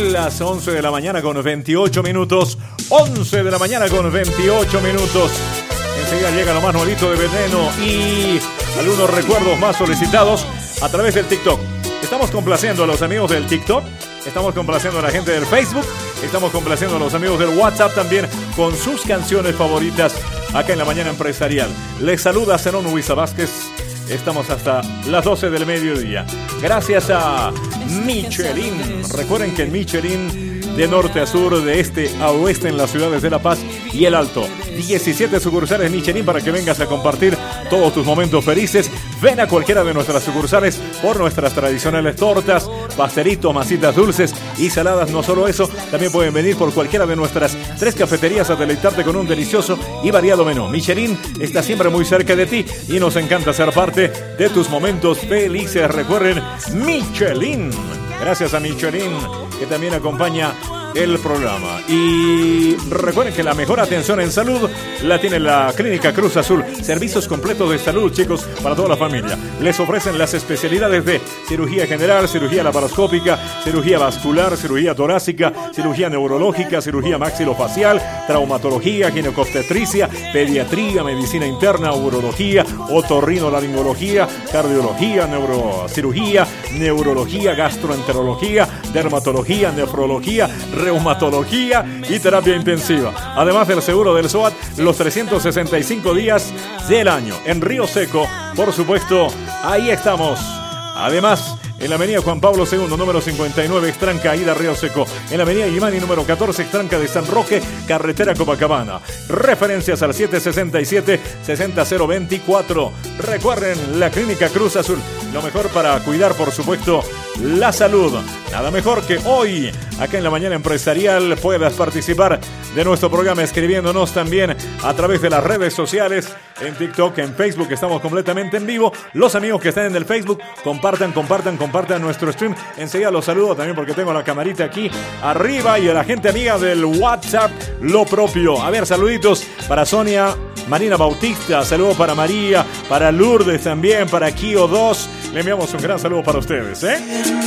las 11 de la mañana con 28 minutos. 11 de la mañana con 28 minutos. Enseguida llega lo más nuevito de Veneno y algunos recuerdos más solicitados a través del TikTok. Estamos complaciendo a los amigos del TikTok, estamos complaciendo a la gente del Facebook, estamos complaciendo a los amigos del WhatsApp también con sus canciones favoritas acá en la mañana empresarial. Les saluda Zenón Huiza Vázquez. Estamos hasta las 12 del mediodía. Gracias a Michelin. Recuerden que en Michelin, de norte a sur, de este a oeste, en las ciudades de La Paz y El Alto, 17 sucursales Michelin para que vengas a compartir todos tus momentos felices. Ven a cualquiera de nuestras sucursales por nuestras tradicionales tortas, pastelitos, masitas dulces y saladas. No solo eso, también pueden venir por cualquiera de nuestras 3 cafeterías a deleitarte con un delicioso y variado menú. Michelin está siempre muy cerca de ti y nos encanta ser parte de tus momentos felices. Recuerden, Michelin. Gracias a Michelin, que también acompaña el programa. Y recuerden que la mejor atención en salud la tiene la Clínica Cruz Azul. Servicios completos de salud, chicos, para toda la familia. Les ofrecen las especialidades de cirugía general, cirugía laparoscópica, cirugía vascular, cirugía torácica, cirugía neurológica, cirugía maxilofacial, traumatología, ginecobstetricia, pediatría, medicina interna, urología, otorrinolaringología, cardiología, neurocirugía, neurología, gastroenterología, dermatología, nefrología, reumatología y terapia intensiva. Además del seguro del SOAT, los 365 días del año. En Río Seco, por supuesto, ahí estamos. Además, en la avenida Juan Pablo II, número 59, Extranca, ida Río Seco. En la avenida Imani, número 14, Extranca de San Roque, carretera Copacabana. Referencias al 767-60024. Recuerden, la Clínica Cruz Azul. Lo mejor para cuidar, por supuesto, la salud. Nada mejor que hoy, acá en la mañana empresarial, puedas participar de nuestro programa escribiéndonos también a través de las redes sociales, en TikTok, en Facebook. Estamos completamente en vivo. Los amigos que están en el Facebook, compartan nuestro stream. Enseguida los saludo también porque tengo la camarita aquí arriba, y a la gente amiga del WhatsApp, lo propio. A ver, saluditos para Sonia Marina Bautista, saludo para María, para Lourdes también, para Kio 2. Le enviamos un gran saludo para ustedes,